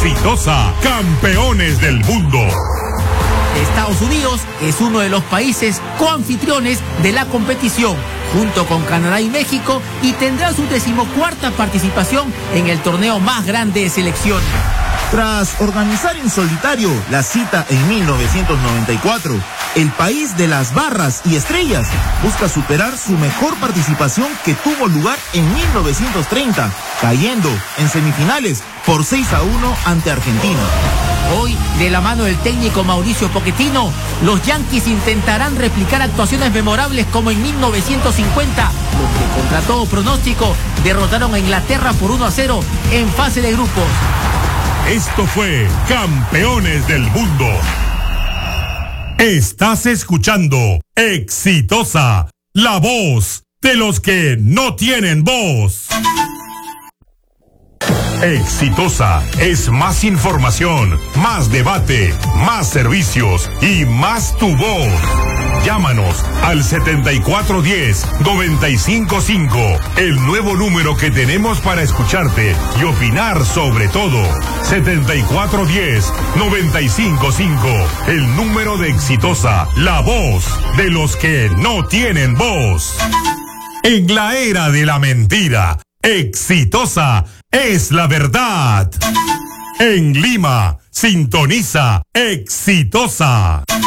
Exitosa, campeones del mundo. Estados Unidos es uno de los países coanfitriones de la competición, junto con Canadá y México, y tendrá su 14ª participación en el torneo más grande de selecciones. Tras organizar en solitario la cita en 1994, el país de las barras y estrellas busca superar su mejor participación que tuvo lugar en 1930, cayendo en semifinales por 6-1 ante Argentina. Hoy, de la mano del técnico Mauricio Pochettino, los Yankees intentarán replicar actuaciones memorables como en 1950, los que contra todo pronóstico derrotaron a Inglaterra por 1-0 en fase de grupos. Esto fue Campeones del Mundo. Estás escuchando Exitosa, la voz de los que no tienen voz. Exitosa es más información, más debate, más servicios y más tu voz. Llámanos al 7410-955, el nuevo número que tenemos para escucharte y opinar sobre todo. 7410-955, el número de Exitosa, la voz de los que no tienen voz. En la era de la mentira, Exitosa es la verdad. En Lima, sintoniza Exitosa.